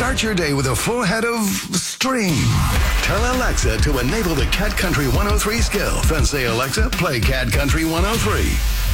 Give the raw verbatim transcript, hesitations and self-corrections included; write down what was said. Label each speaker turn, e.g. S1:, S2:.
S1: Start your day with a full head of stream. Tell Alexa to enable the Cat Country one oh three skill. Then say, Alexa, play Cat Country one oh three.